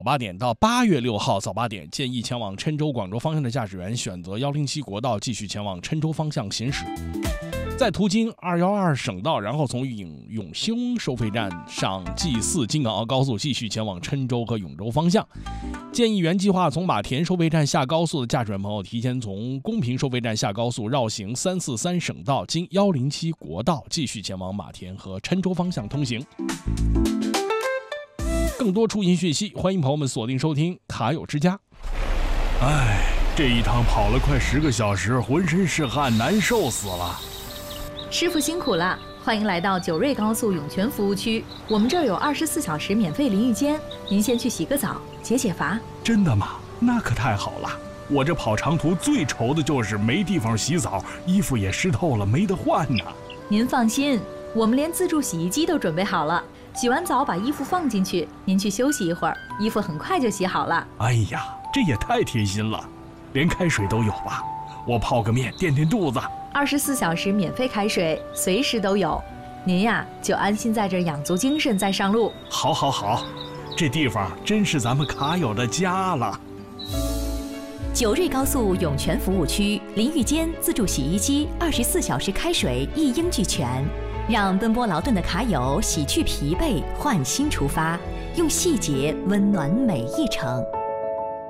8点到8月6号早8点，建议前往郴州、广州方向的驾驶员选择107国道继续前往郴州方向行驶。在途经212省道，然后从永兴收费站上 G4 京港澳高速继续前往郴州和永州方向。建议原计划从马田收费站下高速的驾驶员朋友，提前从公平收费站下高速，绕行343省道，经107国道继续前往马田和郴州方向通行。更多出行讯息，欢迎朋友们锁定收听卡友之家。 这一趟跑了快10个小时，浑身是汗，难受死了。 师傅辛苦了，欢迎来到九瑞高速涌泉服务区，我们这儿有24小时免费淋浴间，您先去洗个澡，解解乏。 真的吗？那可太好了。我这跑长途最愁的就是没地方洗澡，衣服也湿透了，没得换呢。 您放心，我们连自助洗衣机都准备好了，洗完澡把衣服放进去，您去休息一会儿，衣服很快就洗好了。 哎呀，这也太贴心了，连开水都有吧？我泡个面垫垫肚子。 24小时免费开水，随时都有。您呀，就安心在这儿养足精神再上路。 好，好，好，这地方真是咱们卡友的家了。 九瑞高速涌泉服务区，淋浴间、自助洗衣机、24小时开水一应俱全，让奔波劳顿的卡友洗去疲惫，焕新出发，用细节温暖每一程。